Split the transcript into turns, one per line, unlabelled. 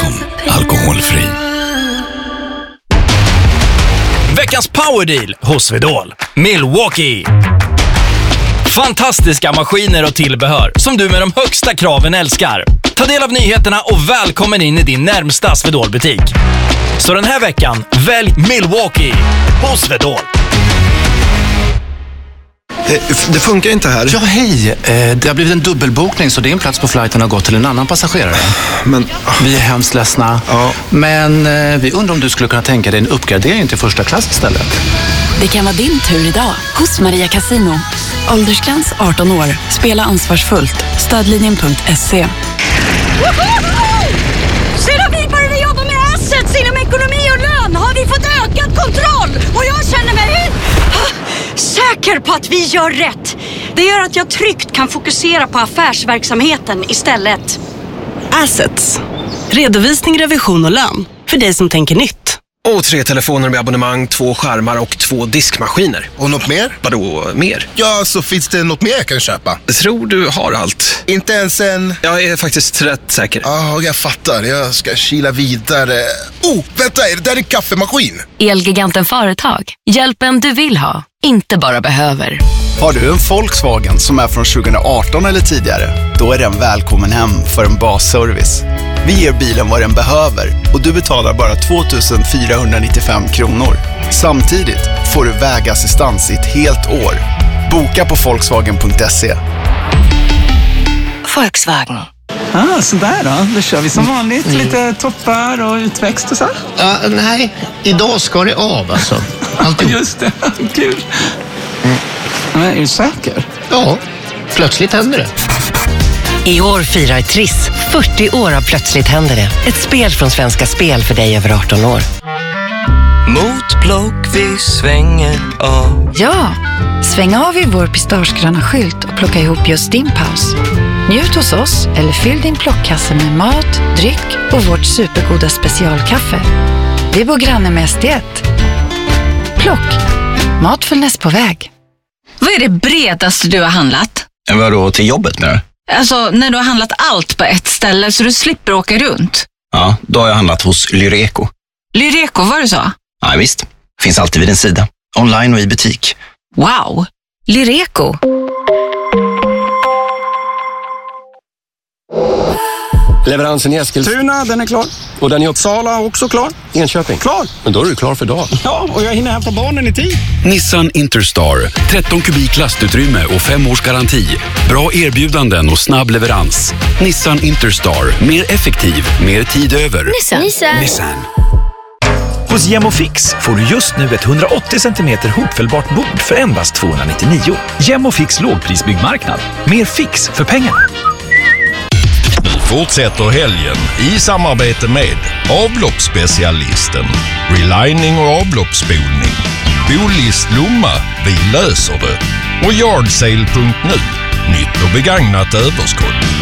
Stockholm. Alkoholfri.
Veckans powerdeal hos Swedol. Milwaukee. Fantastiska maskiner och tillbehör som du med de högsta kraven älskar. Ta del av nyheterna och välkommen in i din närmsta Swedol-butik. Så den här veckan, välj Milwaukee hos Swedol.
Det funkar inte här.
Ja, hej. Det har blivit en dubbelbokning så din plats på flighten har gått till en annan passagerare.
Men
vi är hemskt ledsna.
Ja.
Men vi undrar om du skulle kunna tänka dig en uppgradering till första klass istället.
Det kan vara din tur idag hos Maria Casino. Åldersgräns 18 år. Spela ansvarsfullt. Stödlinjen.se.
Sedan vi började jobba med assets inom ekonomi och lön har vi fått ökad kontroll. Och jag känner mig säker på att vi gör rätt. Det gör att jag tryggt kan fokusera på affärsverksamheten istället.
Assets. Redovisning, revision och lön. För dig som tänker nytt.
Och 3 telefoner med abonnemang, 2 skärmar och 2 diskmaskiner.
Och något mer?
Vadå mer?
Ja, så finns det något mer jag kan köpa?
Jag tror du har allt.
Inte ens en...
Jag är faktiskt rätt säker.
Ja, jag fattar. Jag ska kila vidare. Vänta, är det där en kaffemaskin?
Elgiganten Företag. Hjälpen du vill ha, inte bara behöver.
Har du en Volkswagen som är från 2018 eller tidigare? Då är den välkommen hem för en basservice. Vi ger bilen vad den behöver och du betalar bara 2 495 kronor. Samtidigt får du vägassistans i ett helt år. Boka på Volkswagen.se.
Volkswagen.
Sådär då. Då kör vi som vanligt. Lite toppar och utväxt och så.
Nej, idag ska det av alltså.
Just det, kul. Men är du säker?
Ja, plötsligt händer det.
I år firar Triss 40 år av Plötsligt händer det. Ett spel från Svenska Spel för dig över 18 år.
Mot block vi svänger av.
Ja, sväng av i vår pistagegröna skylt och plocka ihop just din paus. Njut hos oss eller fyll din plockkasse med mat, dryck och vårt supergoda specialkaffe. Vi bor granne med SD1. Plock. Matfullnäs på väg.
Vad är det bredaste du har handlat?
Vadå, till jobbet med det?
Alltså, när du har handlat allt på ett ställe så du slipper åka runt.
Ja, då har jag handlat hos Lyreco.
Lyreco, var det så?
Ja, visst. Finns alltid vid din sida. Online och i butik.
Wow!
Lyreco.
Leveransen i Eskilstuna, den är klar. Och den i Uppsala också klar. Enköping. Klar! Men då är du klar för dagen.
Ja, och jag hinner hämta barnen i tid.
Nissan Interstar. 13 kubik lastutrymme och 5 års garanti. Bra erbjudanden och snabb leverans. Nissan Interstar. Mer effektiv, mer tid över.
Nissan. Hos Gemofix får du just nu ett 180 cm hopfällbart bord för endast 299. Gemofix lågprisbyggmarknad. Mer fix för pengarna.
Fortsätter helgen i samarbete med avloppsspecialisten, relining och avloppsspolning, Bolist Lomma, vi löser det, och Yardsale.nu, nytt och begagnat överskott.